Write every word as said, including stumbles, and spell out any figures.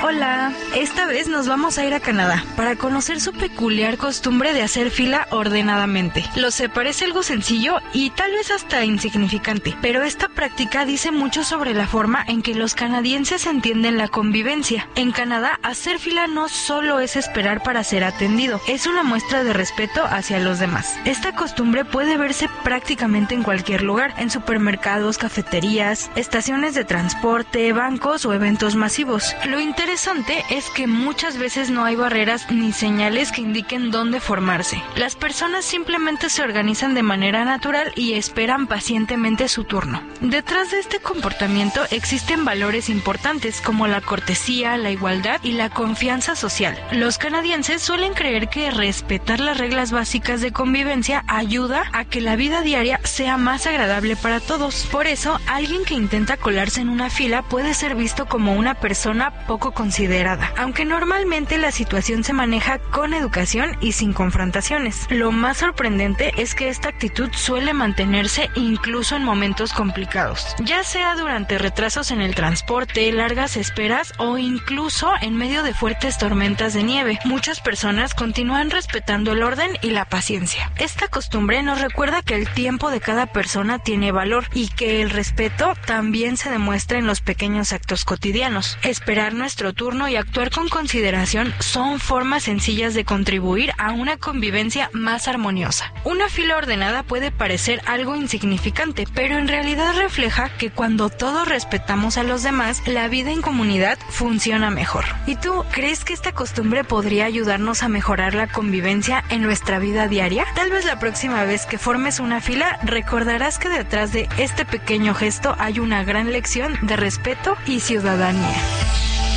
Hola, esta vez nos vamos a ir a Canadá para conocer su peculiar costumbre de hacer fila ordenadamente. Lo sé, parece algo sencillo y tal vez hasta insignificante, pero esta práctica dice mucho sobre la forma en que los canadienses entienden la convivencia. En Canadá, hacer fila no solo es esperar para ser atendido, es una muestra de respeto hacia los demás. Esta costumbre puede verse prácticamente en cualquier lugar, en supermercados, cafeterías, estaciones de transporte, bancos o eventos masivos. Lo interesante es que muchas veces no hay barreras ni señales que indiquen dónde formarse. Las personas simplemente se organizan de manera natural y esperan pacientemente su turno. Detrás de este comportamiento existen valores importantes como la cortesía, la igualdad y la confianza social. Los canadienses suelen creer que respetar las reglas básicas de convivencia ayuda a que la vida diaria sea más agradable para todos. Por eso, alguien que intenta colarse en una fila puede ser visto como una persona poco considerada, aunque normalmente la situación se maneja con educación y sin confrontaciones. Lo más sorprendente es que esta actitud suele mantenerse incluso en momentos complicados, ya sea durante retrasos en el transporte, largas esperas o incluso en medio de fuertes tormentas de nieve. Muchas personas continúan respetando el orden y la paciencia. Esta costumbre nos recuerda que el tiempo de cada persona tiene valor y que el respeto también se demuestra en los pequeños actos cotidianos. Esperar nuestro turno y actuar con consideración son formas sencillas de contribuir a una convivencia más armoniosa. Una fila ordenada puede parecer algo insignificante, pero en realidad refleja que cuando todos respetamos a los demás, la vida en comunidad funciona mejor. ¿Y tú crees que esta costumbre podría ayudarnos a mejorar la convivencia en nuestra vida diaria? Tal vez la próxima vez que formes una fila, recordarás que detrás de este pequeño gesto hay una gran lección de respeto y ciudadanía.